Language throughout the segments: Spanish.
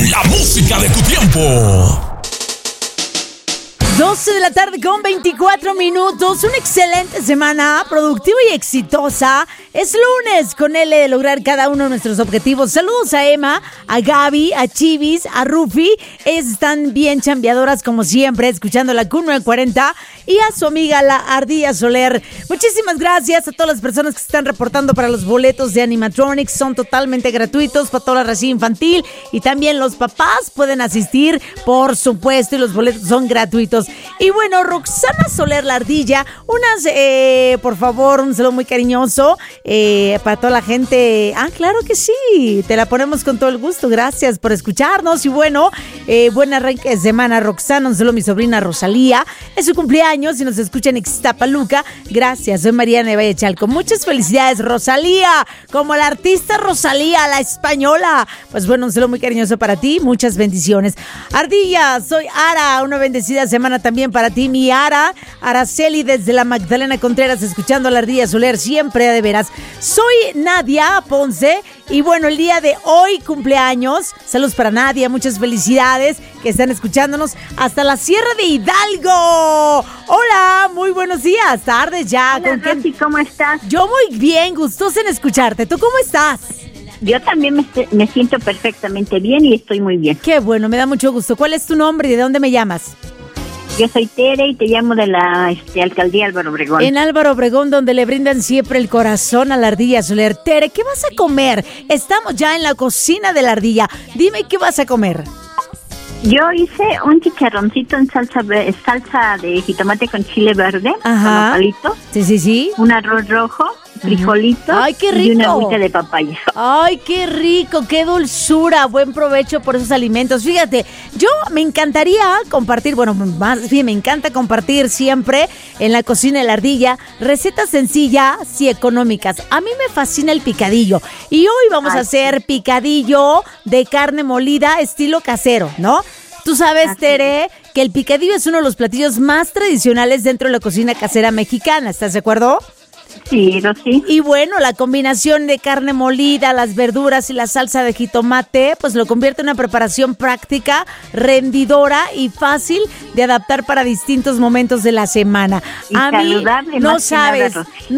La música de tu tiempo. 12 de la tarde con 24 minutos. Una excelente semana, productiva y exitosa. Es lunes con L de lograr cada uno de nuestros objetivos. Saludos a Emma, a Gaby, a Chivis, a Rufi. Ellas están bien chambeadoras como siempre, escuchando la Q940 y a su amiga la Ardilla Soler. Muchísimas gracias a todas las personas que se están reportando para los boletos de Animatronics. Son totalmente gratuitos para toda la raza infantil y también los papás pueden asistir, por supuesto, y los boletos son gratuitos. Y bueno, Roxana Soler, la Ardilla, por favor, un saludo muy cariñoso para toda la gente. Ah, claro que sí, te la ponemos con todo el gusto. Gracias por escucharnos y bueno, buen arranque de semana, Roxana. Un saludo a mi sobrina Rosalía, es su cumpleaños y nos escucha en Ixtapaluca. Gracias, soy Mariana de Valle Chalco. Muchas felicidades, Rosalía, como la artista Rosalía, la española. Pues bueno, un saludo muy cariñoso para ti, muchas bendiciones. Ardilla, soy Ara, una bendecida semana también para ti, mi Ara. Araceli desde la Magdalena Contreras, escuchando a la Ardilla Soler, siempre de veras. Soy Nadia Ponce y bueno, el día de hoy cumpleaños. Saludos para Nadia, muchas felicidades que están escuchándonos hasta la Sierra de Hidalgo. Hola, muy buenos días, tardes ya. Hola, Rosy, ¿cómo estás? Yo muy bien, gustosa en escucharte. ¿Tú cómo estás? Yo también me siento perfectamente bien y estoy muy bien. Qué bueno, me da mucho gusto. ¿Cuál es tu nombre y de dónde me llamas? Yo soy Tere y te llamo de la alcaldía Álvaro Obregón. En Álvaro Obregón, donde le brindan siempre el corazón a la Ardilla Soler. Tere, ¿qué vas a comer? Estamos ya en la cocina de la Ardilla. Dime, ¿qué vas a comer? Yo hice un chicharroncito en salsa de jitomate con chile verde. Ajá. Con palitos. Sí. Un arroz rojo, frijolitos. Ay, qué rico. Y una agüita de papaya. Ay, qué rico, qué dulzura. Buen provecho por esos alimentos. Fíjate, yo me encantaría compartir, más bien me encanta compartir siempre en la cocina de la Ardilla recetas sencillas y económicas. A mí me fascina el picadillo y hoy vamos a hacer picadillo de carne molida estilo casero, ¿no? Tú sabes, Tere, que el picadillo es uno de los platillos más tradicionales dentro de la cocina casera mexicana. ¿Estás de acuerdo? Sí, Rosy. Y bueno, la combinación de carne molida, las verduras y la salsa de jitomate, pues lo convierte en una preparación práctica, rendidora y fácil de adaptar para distintos momentos de la semana. Y a saludable, mí no sabes,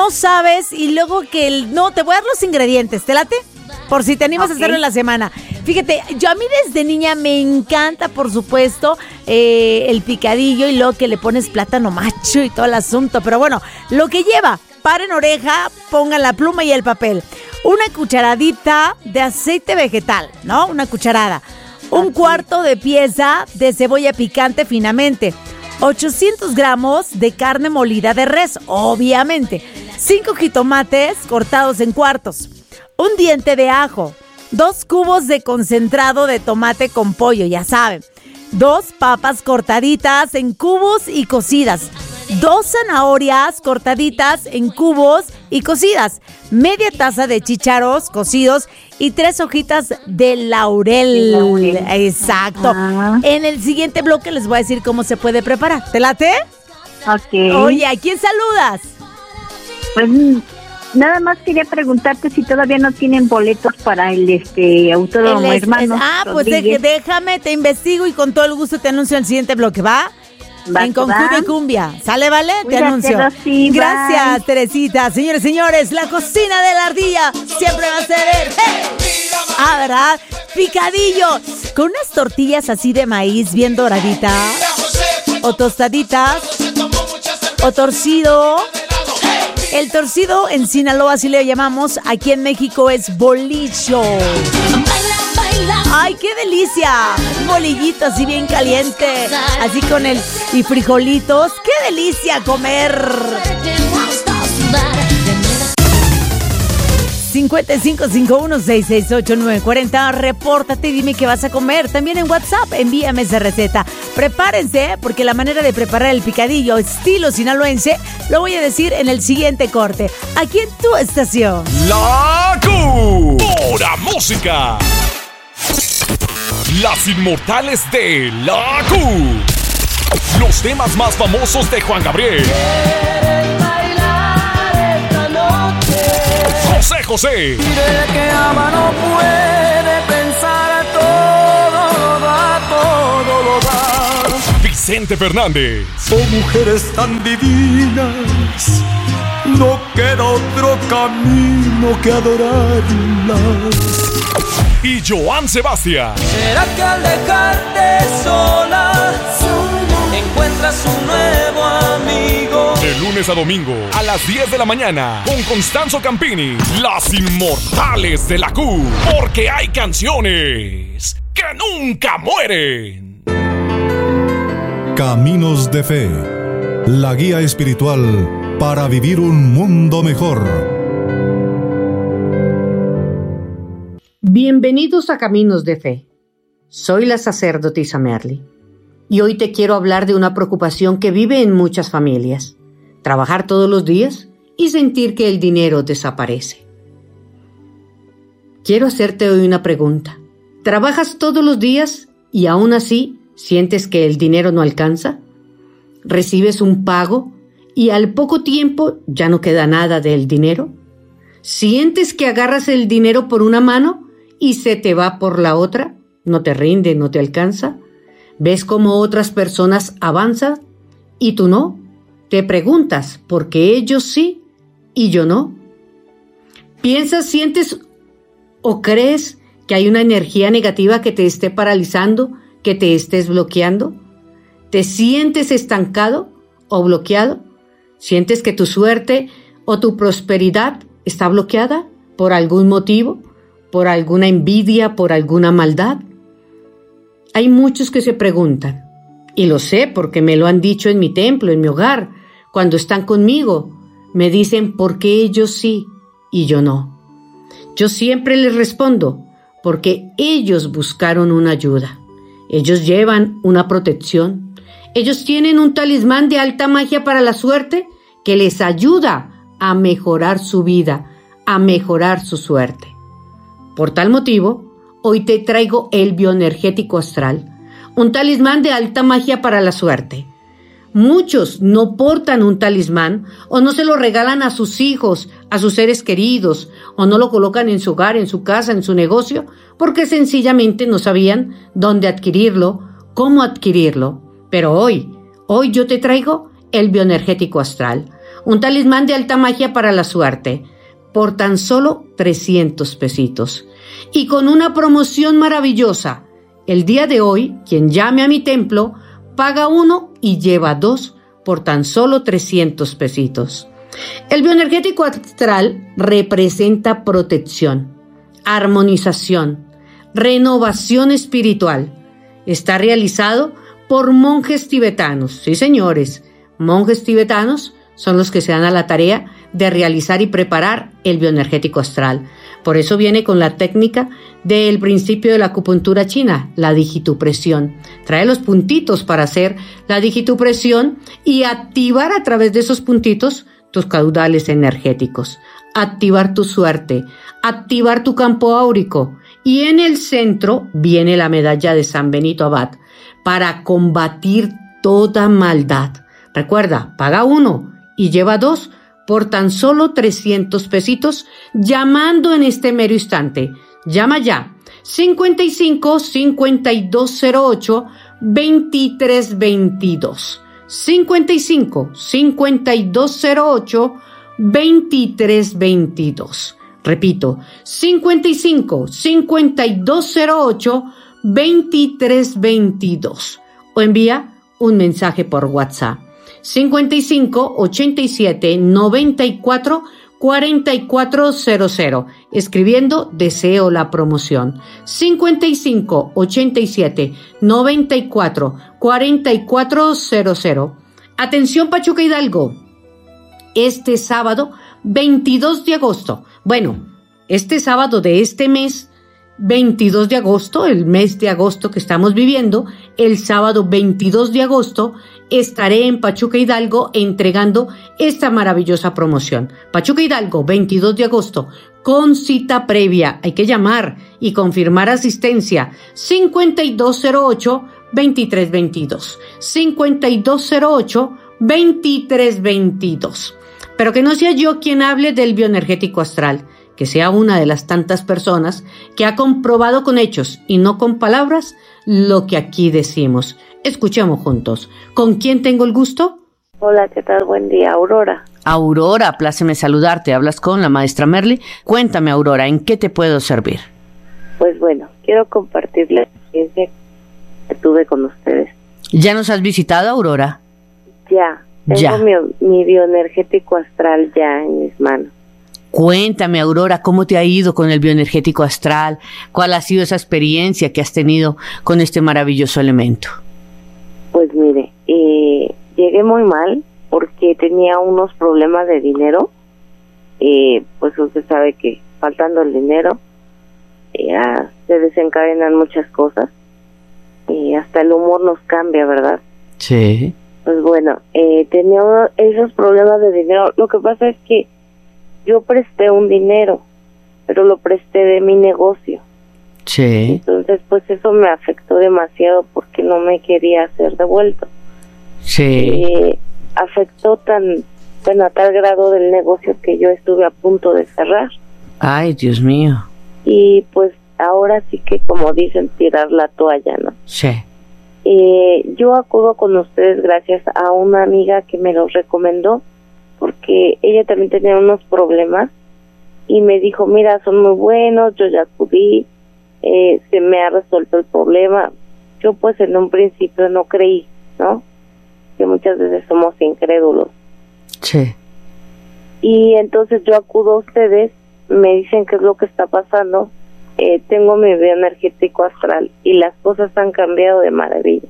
y luego no, te voy a dar los ingredientes, ¿te late? Por si te animas a hacerlo en la semana. Fíjate, a mí desde niña me encanta, por supuesto, el picadillo y luego que le pones plátano macho y todo el asunto. Pero bueno, lo que lleva, paren oreja, pongan la pluma y el papel. Una cucharadita de aceite vegetal, ¿no? Una cucharada. Un cuarto de pieza de cebolla picante finamente. 800 gramos de carne molida de res, obviamente. 5 jitomates cortados en cuartos. Un diente de ajo, 2 cubos de concentrado de tomate con pollo, ya saben. 2 papas cortaditas en cubos y cocidas. 2 zanahorias cortaditas en cubos y cocidas. Media taza de chícharos cocidos y 3 hojitas de laurel. Exacto. En el siguiente bloque les voy a decir cómo se puede preparar. ¿Te late? Ok. Oye, ¿a quién saludas? Pues nada más quería preguntarte si todavía no tienen boletos para el Autódromo Hermanos. Pues déjame, te investigo y con todo el gusto te anuncio en el siguiente bloque, ¿va? En Conjunto y Cumbia. ¿Sale, vale? Cuídate, te anuncio. Rosy, gracias, bye. Teresita. Señores, la cocina de la Ardilla siempre va a ser ¿verdad? Picadillo. Con unas tortillas así de maíz bien doraditas. O tostaditas. O torcido. El torcido en Sinaloa, así le llamamos, aquí en México es bolillo. ¡Ay, qué delicia! Un bolillito así bien caliente, así con y frijolitos. ¡Qué delicia comer! 5551-668-940. Repórtate y dime qué vas a comer. También en WhatsApp, envíame esa receta. Prepárense, porque la manera de preparar el picadillo estilo sinaloense lo voy a decir en el siguiente corte. Aquí en tu estación. La Q. Pura música. Las inmortales de La Q. Los temas más famosos de Juan Gabriel. José. Mire que ama no puede pensar todo Vicente Fernández. Oh, mujeres tan divinas, no queda otro camino que adorarlas. Y Joan Sebastián. ¿Será que al dejarte sola encuentras un nuevo amigo? De lunes a domingo a las 10 de la mañana con Constanzo Campini, las inmortales de la Q. Porque hay canciones que nunca mueren. Caminos de Fe, la guía espiritual para vivir un mundo mejor. Bienvenidos a Caminos de Fe. Soy la sacerdotisa Merly y hoy te quiero hablar de una preocupación que vive en muchas familias: trabajar todos los días y sentir que el dinero desaparece. Quiero hacerte hoy una pregunta. ¿Trabajas todos los días y aún así sientes que el dinero no alcanza? ¿Recibes un pago y al poco tiempo ya no queda nada del dinero? ¿Sientes que agarras el dinero por una mano y se te va por la otra? ¿No te rinde, no te alcanza? ¿Ves cómo otras personas avanzan y tú no? Te preguntas, ¿por qué ellos sí y yo no? ¿Piensas, sientes o crees que hay una energía negativa que te esté paralizando, que te estés bloqueando? ¿Te sientes estancado o bloqueado? ¿Sientes que tu suerte o tu prosperidad está bloqueada por algún motivo? ¿Por alguna envidia? ¿Por alguna maldad? Hay muchos que se preguntan, y lo sé porque me lo han dicho en mi templo, en mi hogar, cuando están conmigo. Me dicen, ¿por qué ellos sí y yo no? Yo siempre les respondo, porque ellos buscaron una ayuda. Ellos llevan una protección. Ellos tienen un talismán de alta magia para la suerte que les ayuda a mejorar su vida, a mejorar su suerte. Por tal motivo, hoy te traigo el bioenergético astral, un talismán de alta magia para la suerte. Muchos no portan un talismán o no se lo regalan a sus hijos, a sus seres queridos, o no lo colocan en su hogar, en su casa, en su negocio, porque sencillamente no sabían dónde adquirirlo, cómo adquirirlo. Pero hoy yo te traigo el bioenergético astral, un talismán de alta magia para la suerte, por tan solo 300 pesitos. Y con una promoción maravillosa. El día de hoy, quien llame a mi templo, paga uno y lleva dos por tan solo 300 pesitos. El bioenergético astral representa protección, armonización, renovación espiritual. Está realizado por monjes tibetanos. Sí, señores, monjes tibetanos son los que se dan a la tarea de realizar y preparar el bioenergético astral. Por eso viene con la técnica del principio de la acupuntura china, la digitupresión. Trae los puntitos para hacer la digitupresión y activar a través de esos puntitos tus caudales energéticos. Activar tu suerte, activar tu campo áurico. Y en el centro viene la medalla de San Benito Abad para combatir toda maldad. Recuerda, paga uno y lleva dos por tan solo 300 pesitos, llamando en este mero instante. Llama ya, 55 5208 2322. 55 5208 2322. Repito, 55 5208 2322. O envía un mensaje por WhatsApp. 55 87 94 4400, escribiendo deseo la promoción. 55 87 94 4400. Atención, Pachuca Hidalgo, este sábado 22 de agosto, este sábado de este mes 22 de agosto, el mes de agosto que estamos viviendo, el sábado 22 de agosto estaré en Pachuca Hidalgo entregando esta maravillosa promoción. Pachuca Hidalgo, 22 de agosto, con cita previa. Hay que llamar y confirmar asistencia. 5208-2322. 5208-2322. Pero que no sea yo quien hable del bioenergético astral, que sea una de las tantas personas que ha comprobado con hechos y no con palabras lo que aquí decimos. Escuchemos juntos. ¿Con quién tengo el gusto? Hola, ¿qué tal? Buen día, Aurora. Aurora, pláceme saludarte. Hablas con la maestra Merly. Cuéntame, Aurora, ¿en qué te puedo servir? Pues bueno, quiero compartir la experiencia que tuve con ustedes. ¿Ya nos has visitado, Aurora? Ya. Tengo mi bioenergético astral ya en mis manos. Cuéntame, Aurora, ¿cómo te ha ido con el bioenergético astral? ¿Cuál ha sido esa experiencia que has tenido con este maravilloso elemento? Pues mire, llegué muy mal porque tenía unos problemas de dinero. Pues usted sabe que faltando el dinero se desencadenan muchas cosas. Hasta el humor nos cambia, ¿verdad? Sí. Pues bueno, tenía esos problemas de dinero. Lo que pasa es que yo presté un dinero, pero lo presté de mi negocio. Sí. Entonces, pues eso me afectó demasiado porque no me quería hacer devuelto. Sí. Afectó a tal grado del negocio que yo estuve a punto de cerrar. Ay, Dios mío. Y pues ahora sí que, como dicen, tirar la toalla, ¿no? Sí. Yo acudo con ustedes gracias a una amiga que me los recomendó, porque ella también tenía unos problemas y me dijo, mira, son muy buenos, yo ya acudí, se me ha resuelto el problema. Yo pues en un principio no creí, ¿no? Que muchas veces somos incrédulos. Sí. Y entonces yo acudo a ustedes, me dicen qué es lo que está pasando, tengo mi bioenergético astral y las cosas han cambiado de maravilla.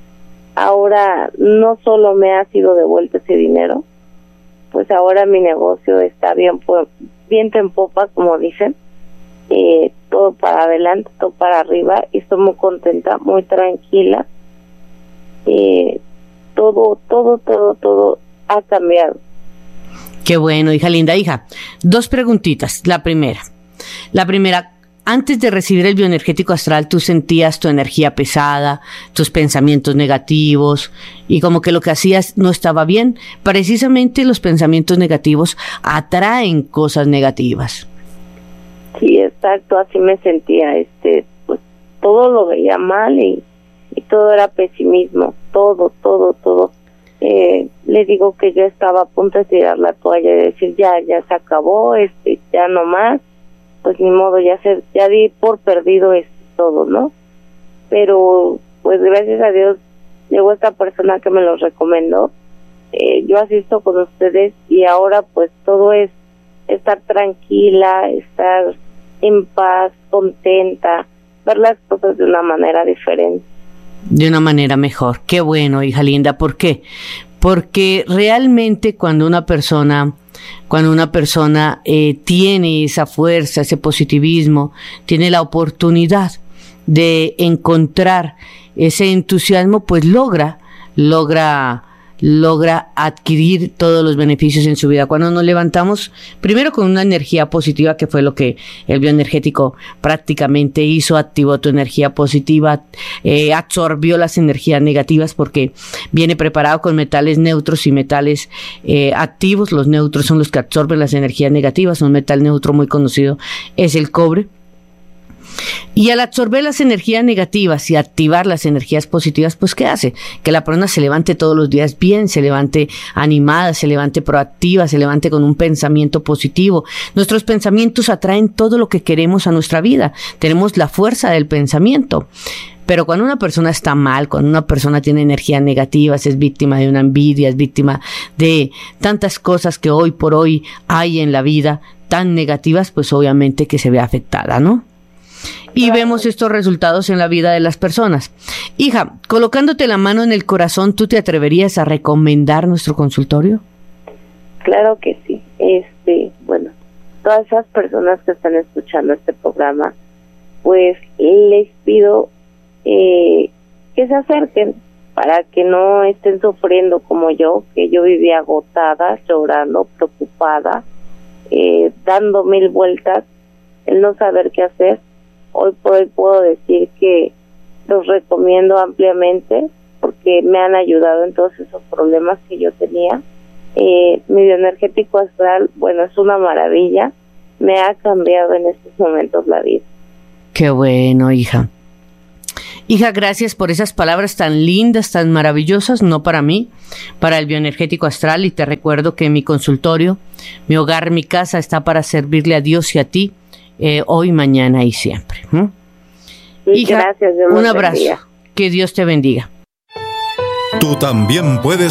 Ahora no solo me ha sido devuelto ese dinero, pues ahora mi negocio está viento en popa, como dicen, todo para adelante, todo para arriba, y estoy muy contenta, muy tranquila. Todo ha cambiado. Qué bueno, hija linda. Hija, 2 preguntitas. La primera, antes de recibir el bioenergético astral, ¿tú sentías tu energía pesada, tus pensamientos negativos y como que lo que hacías no estaba bien? Precisamente los pensamientos negativos atraen cosas negativas. Sí, exacto, así me sentía. Pues todo lo veía mal y todo era pesimismo, todo. Le digo que yo estaba a punto de tirar la toalla y decir ya se acabó, ya no más. Pues ni modo, ya di por perdido todo, ¿no? Pero pues gracias a Dios llegó esta persona que me lo recomendó. Yo asisto con ustedes y ahora pues todo es estar tranquila, estar en paz, contenta, ver las cosas de una manera diferente. De una manera mejor. Qué bueno, hija linda. ¿Por qué? Porque realmente cuando una persona tiene esa fuerza, ese positivismo, tiene la oportunidad de encontrar ese entusiasmo, pues logra adquirir todos los beneficios en su vida. Cuando nos levantamos, primero con una energía positiva, que fue lo que el bioenergético prácticamente hizo, activó tu energía positiva, absorbió las energías negativas porque viene preparado con metales neutros y metales activos. Los neutros son los que absorben las energías negativas. Un metal neutro muy conocido es el cobre. Y al absorber las energías negativas y activar las energías positivas, pues ¿qué hace? Que la persona se levante todos los días bien, se levante animada, se levante proactiva, se levante con un pensamiento positivo. Nuestros pensamientos atraen todo lo que queremos a nuestra vida. Tenemos la fuerza del pensamiento. Pero cuando una persona está mal, cuando una persona tiene energías negativas, es víctima de una envidia, es víctima de tantas cosas que hoy por hoy hay en la vida tan negativas, pues obviamente que se ve afectada, ¿no? Y vemos estos resultados en la vida de las personas. Hija, colocándote la mano en el corazón, ¿tú te atreverías a recomendar nuestro consultorio? Claro que sí. Bueno, todas esas personas que están escuchando este programa, pues les pido que se acerquen para que no estén sufriendo como yo, que yo vivía agotada, llorando, preocupada, dando 1000 vueltas, el no saber qué hacer. Hoy por hoy puedo decir que los recomiendo ampliamente porque me han ayudado en todos esos problemas que yo tenía. Mi bioenergético astral, bueno, es una maravilla. me ha cambiado en estos momentos la vida. Qué bueno, hija. Hija, gracias por esas palabras tan lindas, tan maravillosas, no para mí, para el bioenergético astral. Y te recuerdo que mi consultorio, mi hogar, mi casa está para servirle a Dios y a ti, hoy, mañana y siempre. Hija, gracias, un abrazo. Que Dios te bendiga. Tú también puedes